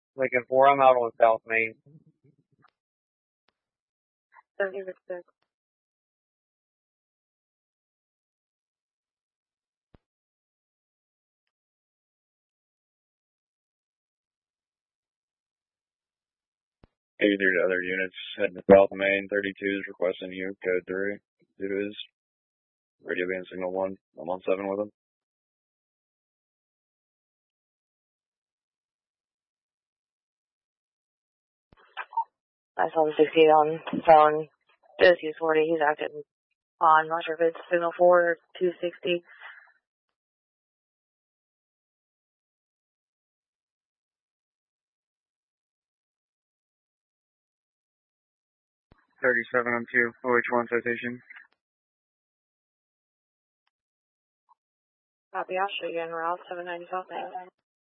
Lincoln 4, I'm out on South Main. 76. Maybe through to other units heading to South Main. 32 is requesting you, code 3. Due to his radio being signal 1. I'm on 7 with him. I saw the 68 on phone. Just use 40. He's acting on. I'm not sure if it's signal 4 or 260. $37 on 2, OH1 citation. Copy. I'll show you en route. 790 South Main.